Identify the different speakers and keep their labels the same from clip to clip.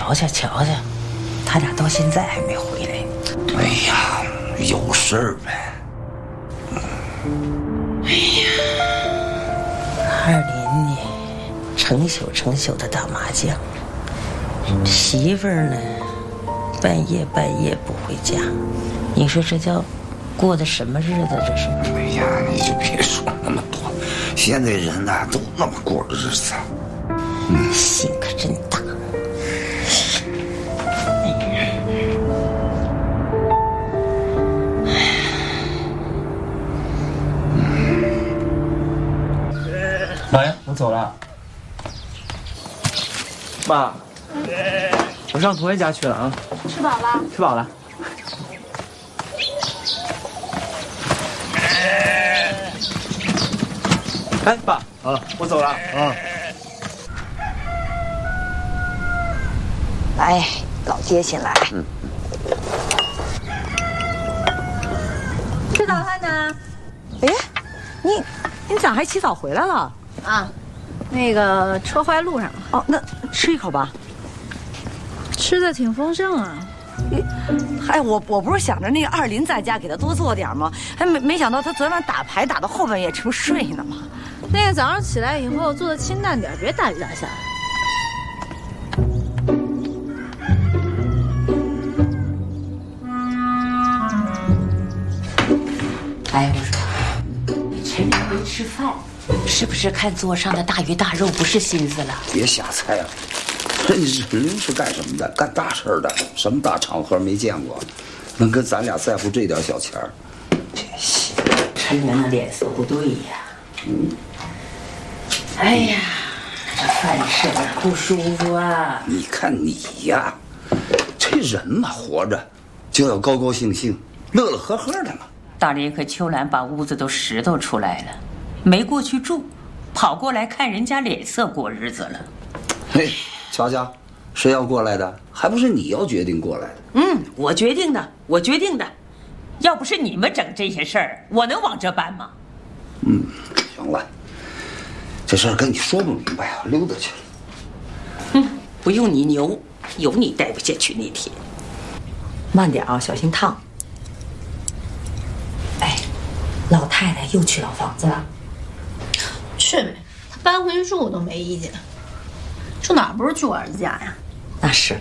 Speaker 1: 瞧瞧，他俩到现在还没回来。
Speaker 2: 哎呀，有事儿呗。
Speaker 1: 哎呀，二林呢，成宿的打麻将，媳妇儿呢，半夜不回家，你说这叫过的什么日子？这是？
Speaker 2: 哎呀，你就别说那么多，现在人呐都那么过日子。
Speaker 1: 心可真大。
Speaker 3: 妈呀，我走了。妈，我上同学家去了啊。
Speaker 4: 吃饱了？
Speaker 3: 吃饱了。哎，爸啊，我走了啊。
Speaker 1: 来，老爹先来。
Speaker 4: 吃早饭呢？
Speaker 1: 哎，你咋还起早回来了？
Speaker 4: 啊，那个车坏路上了。
Speaker 1: 哦，那吃一口吧。
Speaker 4: 吃的挺丰盛啊。
Speaker 1: 哎，我不是想着那个二林在家给他多做点吗？还没想到他昨晚打牌打到后半夜，这不睡呢吗？
Speaker 4: 那个早上起来以后做的清淡点，别大鱼大虾。
Speaker 1: 哎，我说，你趁着没吃饭，是不是看桌上的大鱼大肉不是心思了？
Speaker 2: 别瞎猜啊！人家任玲是干什么的？干大事的，什么大场合没见过？能跟咱俩在乎这点小钱儿？
Speaker 1: 这媳妇趁着那脸色不对呀。哎呀，这饭吃的不舒服啊！
Speaker 2: 你看你呀，这人嘛，活着就要高高兴兴、乐乐呵呵的嘛。
Speaker 1: 大林和秋兰把屋子都拾掇出来了，没过去住，跑过来看人家脸色过日子了。
Speaker 2: 嘿，瞧瞧，谁要过来的？还不是你要决定过来的？
Speaker 1: 我决定的。要不是你们整这些事儿，我能往这办吗？
Speaker 2: 行了，这事儿跟你说不明白啊，溜达去了。
Speaker 1: 不用你牛，有你待不下去那天。慢点啊，小心烫。哎，老太太又去老房子了。
Speaker 4: 去呗，他搬回去住我都没意见。住哪儿不是去我儿子家呀？
Speaker 1: 那是。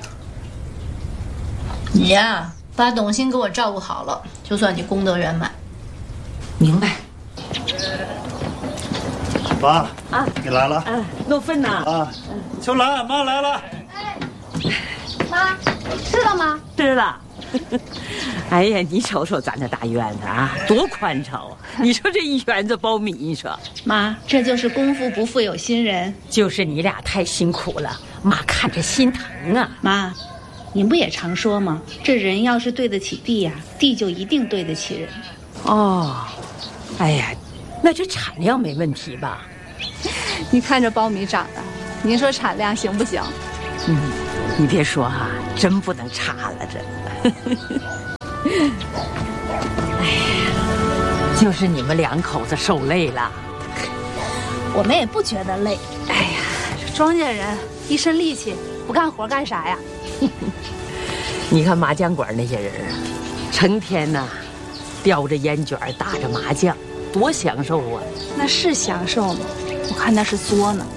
Speaker 4: 你呀，把董卿给我照顾好了，就算你功德圆满。
Speaker 1: 明白。
Speaker 5: 爸啊，你来了。
Speaker 1: 诺芬呐。
Speaker 5: 啊，秋兰，妈来了。
Speaker 4: 妈，吃了吗？
Speaker 1: 吃了。哎呀，你瞅瞅咱这大院子啊，多宽敞啊！你说这一园子苞米，你说
Speaker 4: 妈，这就是功夫不负有心人。
Speaker 1: 就是你俩太辛苦了，妈看着心疼啊。
Speaker 6: 妈，您不也常说吗？这人要是对得起地呀，地就一定对得起人。
Speaker 1: 哦，哎呀，那这产量没问题吧？
Speaker 7: 你看这苞米长的，您说产量行不行？
Speaker 1: 你别说哈，真不能差了这。哎呀，就是你们两口子受累了。
Speaker 4: 我们也不觉得累。
Speaker 7: 哎呀，这庄稼人一身力气，不干活干啥呀？
Speaker 1: 你看麻将馆那些人啊，成天呢叼着烟卷打着麻将，多享受啊！
Speaker 7: 那是享受吗？我看那是作呢。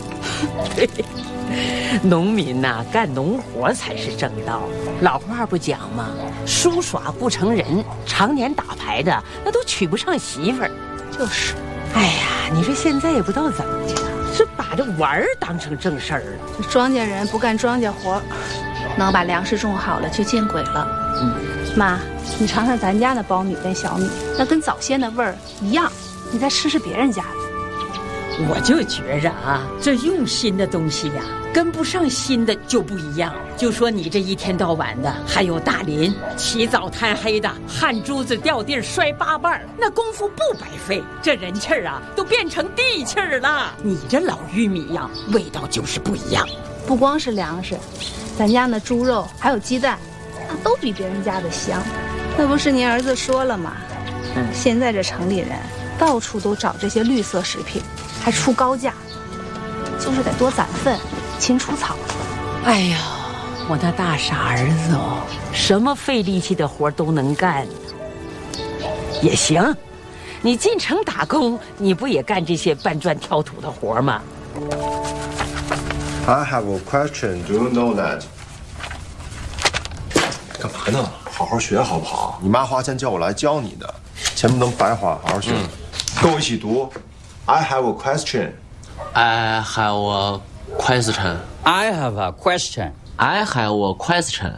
Speaker 1: 农民呐，干农活才是正道。老话不讲吗？书耍不成人，常年打牌的那都娶不上媳妇儿。
Speaker 7: 就是，
Speaker 1: 哎呀，你说现在也不知道怎么的，是把这玩儿当成正事儿了。
Speaker 7: 这庄稼人不干庄稼活，能把粮食种好了就见鬼了。妈，你尝尝咱家的苞米跟小米，那跟早先的味儿一样。你再吃吃别人家的。
Speaker 1: 我就觉着啊，这用心的东西呀，跟不上心的就不一样。就说你这一天到晚的，还有大林起早贪黑的，汗珠子掉地儿摔八瓣，那功夫不白费。这人气儿啊，都变成地气儿了。你这老玉米呀，味道就是不一样。
Speaker 7: 不光是粮食，咱家那猪肉还有鸡蛋，那都比别人家的香。那不是您儿子说了吗？现在这城里人到处都找这些绿色食品，还出高价，就是得多攒粪，勤除草。
Speaker 1: 哎呀， 我那大傻儿子哦，什么费力气的活都能干。也行，你进城打工，你不也干这些搬砖挑土的活吗？
Speaker 8: I have a question. Do you know that? 干嘛呢？好好学好不好？你妈花钱叫我来教你的，钱不能白花，好好学。跟我一起读。I have a question.
Speaker 9: I have a question.
Speaker 10: I have a question.
Speaker 9: I have a question.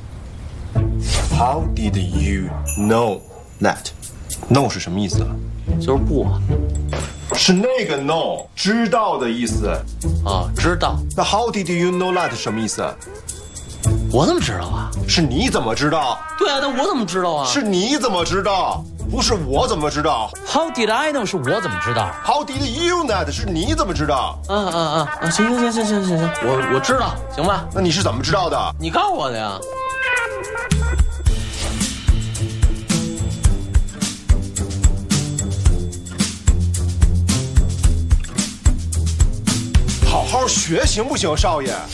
Speaker 8: How did you know that? No 是什么意思？
Speaker 9: 就是不。
Speaker 8: 是那个 know 知道的意思。
Speaker 9: 哦，知道。
Speaker 8: 那 How did you know that 什么意思？
Speaker 9: 我怎么知道啊？
Speaker 8: 是你怎么知道？
Speaker 9: 对啊，那我怎么知道啊？
Speaker 8: 是你怎么知道？不是我怎么知道
Speaker 10: How did I know 是我怎么知道
Speaker 8: ？How did you know that 是你怎么知道？
Speaker 9: 行，我知道，行吧？
Speaker 8: 那你是怎么知道的？
Speaker 9: 你告诉我的呀。
Speaker 8: 好好学行不行，少爷？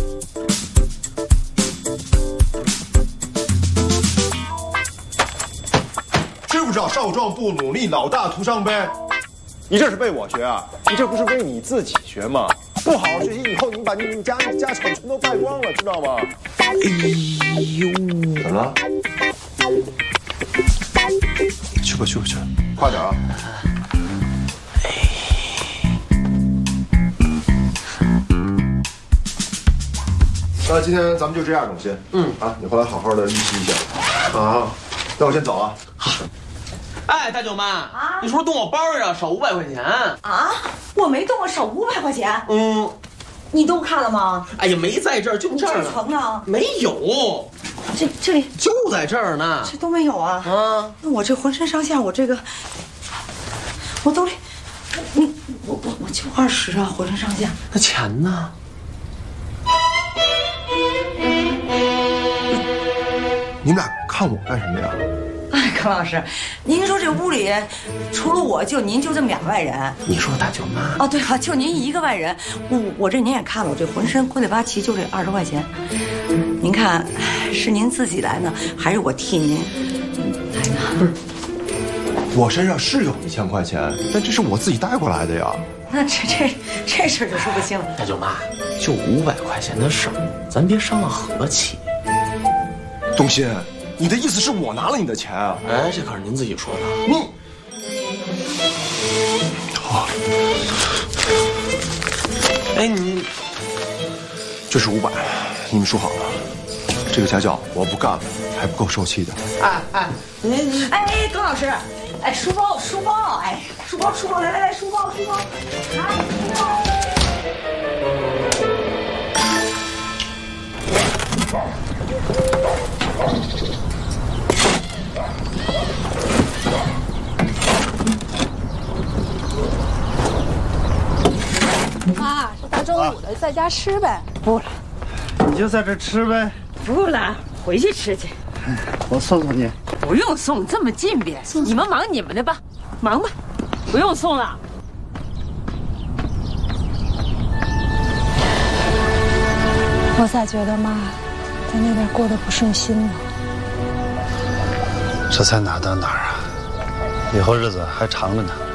Speaker 8: 知不知道少壮不努力，老大徒伤悲？你这是为我学啊？你这不是为你自己学吗？不好好学习，以后你把你家产全都败光了，知道吗？哎呦，怎么了？去吧，快点啊！ 那今天咱们就这样，董鑫。你回来好好的预习一下。啊，那我先走啊。好。
Speaker 9: 哎，大舅妈啊，你是不是动我包里了，少500块钱
Speaker 11: 啊？我没动，我少500块钱。你都看了吗？
Speaker 9: 哎呀，没在这儿，就这儿呢。
Speaker 11: 这层呢？
Speaker 9: 没有。
Speaker 11: 这里
Speaker 9: 就在这儿呢。
Speaker 11: 这都没有啊？啊，那我这浑身上下，我兜里，我就20啊，浑身上下。
Speaker 9: 那钱呢？
Speaker 8: 你们俩看我干什么呀？
Speaker 11: 哎，康老师，您说这屋里除了我，就您就这么2个外人。
Speaker 9: 你说大舅妈？
Speaker 11: 哦，对了，就您1个外人。我这您也看了，我这浑身亏里八齐，就这20块钱。您看，是您自己来呢，还是我替您来呢？
Speaker 8: 不是，我身上是有1000块钱，但这是我自己带过来的呀。
Speaker 11: 那这事儿就说不清了。
Speaker 9: 大舅妈，就500块钱的事儿，咱别伤了和气。
Speaker 8: 董鑫，你的意思是我拿了你的钱啊？
Speaker 9: 哎，这可是您自己说的。
Speaker 8: 你，好，
Speaker 9: 哎，你，
Speaker 8: 这是500，你们说好了，这个家教我不干了，还不够受气的。
Speaker 11: 你，哎，董老师，哎，书包，哎，书包，来，书包，来，书包。
Speaker 7: 妈，大中午的，在家吃呗。
Speaker 5: 不了，你就在这吃呗。
Speaker 1: 不了，回去吃去。
Speaker 5: 我送你。
Speaker 1: 不用送，这么近边，你们忙你们的吧，忙吧，不用送了。
Speaker 7: 我咋觉得妈在那边过得不顺心呢？
Speaker 5: 这才哪到哪儿啊？以后日子还长着呢。